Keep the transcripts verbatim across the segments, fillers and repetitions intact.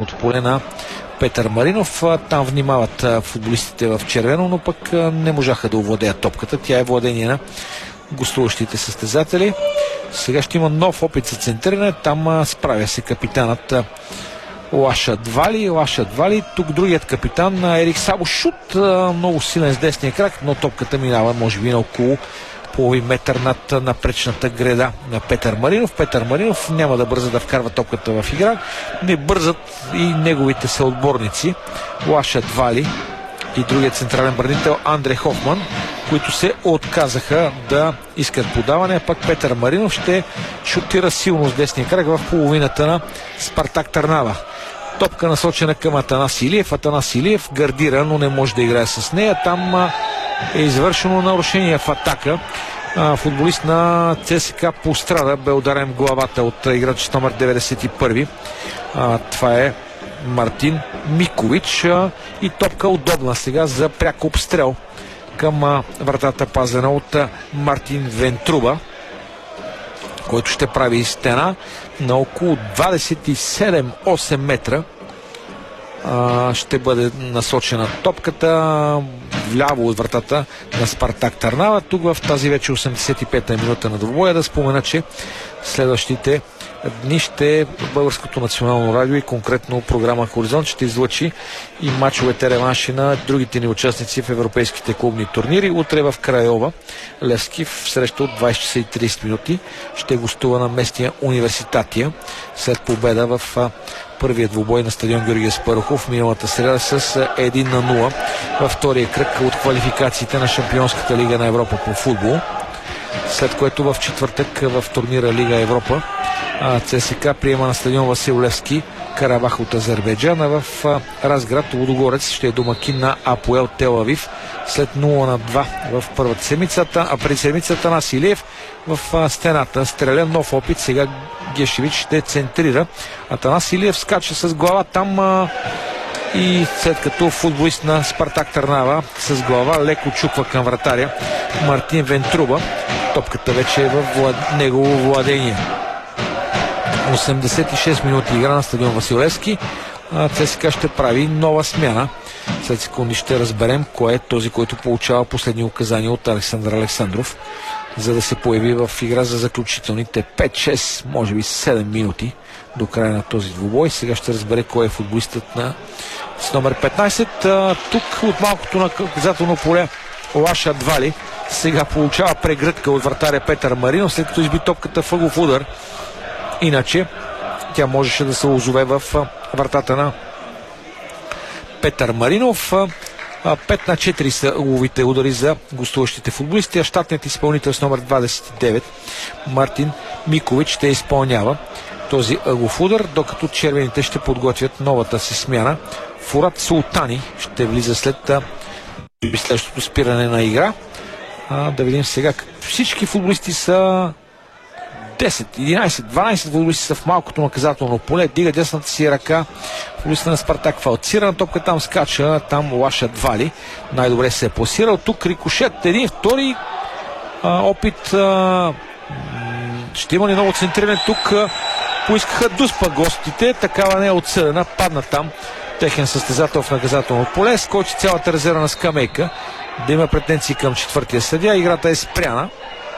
централното поле на Петър Маринов. Там внимават футболистите в червено, но пък не можаха да овладеят топката. Тя е владение на гостуващите състезатели. Сега ще има нов опит за центриране. Там справя се капитанът Лаша Двали. Лаша Двали. Тук другият капитан Ерик Сабошут. Много силен с десния крак, но топката минава може би на около половин метър над напречната греда на Петър Маринов. Петър Маринов няма да бърза да вкарва топката в игра. Не бързат и неговите съотборници Лаша Двали и другият централен бранител Андре Хофман, които се отказаха да искат подаване, а пък Петър Маринов ще шутира силно с десния крак в половината на Спартак Търнава. Топка насочена към Атанас Илиев. Атанас Илиев гардира, но не може да играе с нея. Там е извършено нарушение в атака. Футболист на ЦСКА пострада, бе ударен в главата от играч с номер деветдесет и първи. Това е Мартин Микович и топка удобна сега за пряк обстрел към вратата, пазена от Мартин Вентруба, който ще прави стена на около двадесет и седем осем метра. Ще бъде насочена топката вляво от вратата на Спартак Търнава. Тук в тази вече осемдесет и пета минута на двубоя да спомена, че следващите дни ще Българското национално радио и конкретно програма Хоризонт ще излъчи и мачовете реванши на другите ни участници в европейските клубни турнири. Утре в Крайова Левски в среща от двадесет часа и тридесет минути ще гостува на местния Университатия след победа в първият двубой на стадион Георги Аспарухов миналата среда с един на нула във втория кръг от квалификациите на Шампионската лига на Европа по футбол. След което в четвъртък в турнира Лига Европа ЦСКА приема на стадион Васил Левски Карабах от Азербайджан, а в Разград Лудогорец ще е домакин на Апоел Тел Авив след нула на два в първата седмицата, а преди седмицата на Силиев в стената стреля нов опит. Сега Гешевич ще центрира. Атанас Силиев скача с глава там а, и след като футболист на Спартак Търнава с глава леко чуква към вратаря Мартин Вентруба. Топката вече е в влад... негово владение. осемдесет и шест минути игра на стадион Васил Левски. ЦСКА ще прави нова смяна. След секунди ще разберем кой е този, който получава последни указания от Александър Александров, за да се появи в игра за заключителните пет шест, може би седем минути до края на този двубой. Сега ще разбере кой е футболистът на с номер петнадесет. Тук от малкото наказателно поле Лаша Двали сега получава прегръдка от вратаря Петър Маринов, след като изби топката в ъгов удар. Иначе тя можеше да се озове в вратата на Петър Маринов. пет на четири са ъговите удари за гостуващите футболисти, а щатният изпълнител с номер двадесет и девет Мартин Микович ще изпълнява този ъгов удар, докато червените ще подготвят новата си смяна. Фурат Султани ще влиза след следващото спиране на игра. А, да видим сега. Всички футболисти са десет, единадесет, дванадесет футболисти са в малкото наказателно поле. Дига десната си ръка футболиста на Спартак. Фалцирана топка, там скача, там Лаша Двали най-добре се е пласирал. Тук рикошет, един, втори а, опит. А, ще има ли ново центриране? Тук а, поискаха дуспа гостите. Такава не е отсъдена. Падна там техен състезател в наказателно поле. Скочи цялата резервна скамейка да има претенции към четвъртия съдия. Играта е спряна.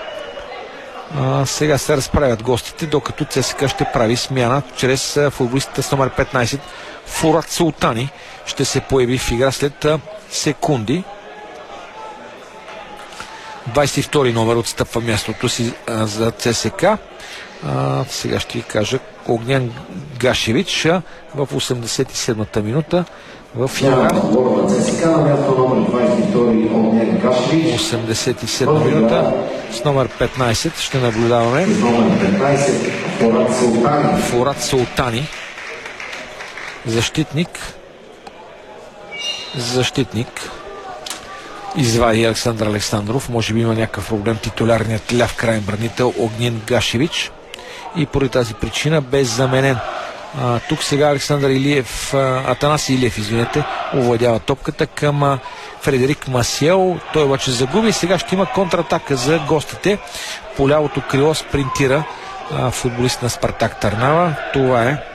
А, сега се разправят гостите, докато ЦСКА ще прави смяна чрез футболистите с номер петнадесет Фурат Султани. Ще се появи в игра след а, секунди. двадесет и втори номер отстъпва мястото си а, за ЦСКА. А, сега ще ви кажа Огнян Гашевич а, в осемдесет и седмата минута в игра. осемдесет и седма минута с номер петнадесет ще наблюдаваме Фурат Султани, защитник защитник извади Александър Александров. Може би има някакъв проблем титулярният ляв крайен бранител Огнян Гашевич и поради тази причина бе заменен. А, тук сега Александър Илиев, а, Атанас Илиев, извинете, овладява топката към а, Фредерик Масиел. Той обаче загуби. Сега ще има контратака за гостите. По лявото крило спринтира а, футболист на Спартак Търнава. Това е